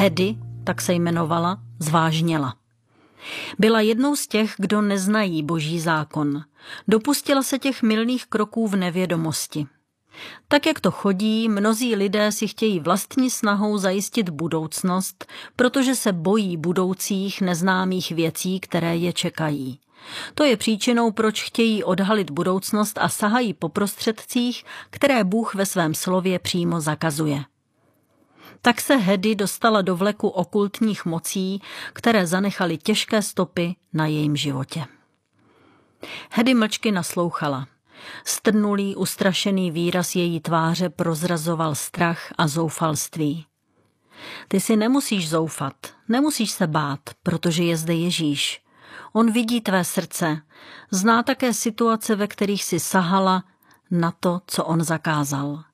Hedy, tak se jmenovala, zvážněla. Byla jednou z těch, kdo neznají boží zákon. Dopustila se těch mylných kroků v nevědomosti. Tak, jak to chodí, mnozí lidé si chtějí vlastní snahou zajistit budoucnost, protože se bojí budoucích neznámých věcí, které je čekají. To je příčinou, proč chtějí odhalit budoucnost a sahají po prostředcích, které Bůh ve svém slově přímo zakazuje. Tak se Hedy dostala do vleku okultních mocí, které zanechaly těžké stopy na jejím životě. Hedy mlčky naslouchala. Strnulý, ustrašený výraz její tváře prozrazoval strach a zoufalství. Ty si nemusíš zoufat, nemusíš se bát, protože je zde Ježíš. On vidí tvé srdce, zná také situace, ve kterých si sahala na to, co on zakázal.